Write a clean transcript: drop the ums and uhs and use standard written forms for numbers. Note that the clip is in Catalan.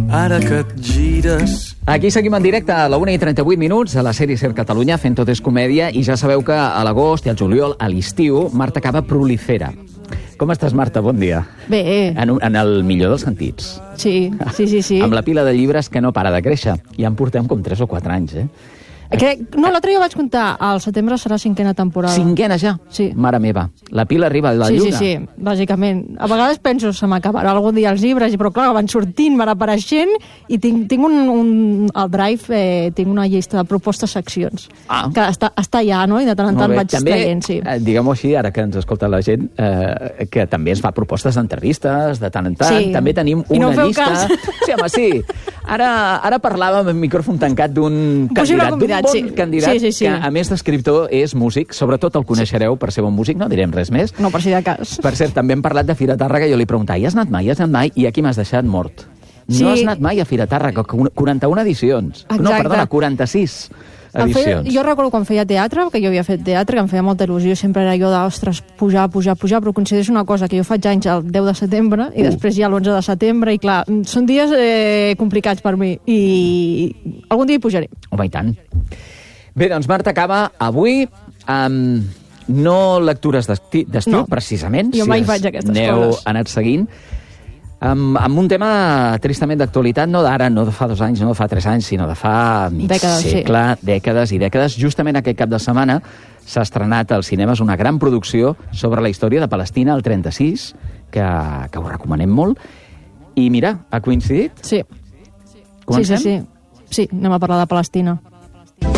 ara que et gires... Aquí seguim en directe a la 1:38 a la sèrie Ser Catalunya, fent Tot és comèdia, i ja sabeu que a l'agost i al juliol, a l'estiu, Marta Caba prolifera. Com estàs, Marta? Bon dia. Bé. En el millor dels sentits. Sí. Amb la pila de llibres que no para de créixer. Ja en portem com 3 o 4 anys, l'altre dia vaig comptar, al setembre serà 5a temporada. 5a ja? Sí. Mare meva. La pila arriba a la lluna. Sí, bàsicament. A vegades penso, se m'acabarà algun dia els llibres, però clar, van sortint, van apareixent, i tinc al Drive tinc una llista de propostes seccions. Que està allà, no? I de tant en tant vaig traient, sí. Diguem-ho així, ara que ens escolta la gent, que també ens fa propostes d'entrevistes, de tant en tant. Sí. També tenim una llista... Cas. Sí, home, sí. Ara parlàvem amb micròfon tancat d'un candidat, candidat sí. que, a més d'escriptor, és músic. Sobretot el coneixereu per ser bon músic, no direm res més. No, per si de cas. Per cert, també hem parlat de Fira Tàrrega, jo li preguntava, has anat mai? I aquí m'has deixat mort. Sí. No has anat mai a Fira Tàrrega, 41 edicions. Exacte. No, perdona, 46 edicions. Jo recordo quan feia teatre, que jo havia fet teatre, que em feia molta il·lusió, sempre era jo d'ostres, pujar, però considero una cosa, que jo faig anys el 10 de setembre i després ja l'11 de setembre, i clar, són dies complicats per mi, i algun dia hi pujaré. Home, i tant. Bé, doncs Marta Caba, avui no lectures d'estiu, no. Precisament. Jo mai faig aquestes coses. Anat seguint. Amb un tema tristament d'actualitat, no d'ara, no de fa 2 anys, no de fa 3 anys, sinó de fa mig segle, dècades i dècades. Justament aquest cap de setmana s'ha estrenat als cinemes una gran producció sobre la història de Palestina al 36, que ho recomanem molt. I mira, ha coincidit? Sí. Comencem? Sí, anem a parlar de Palestina.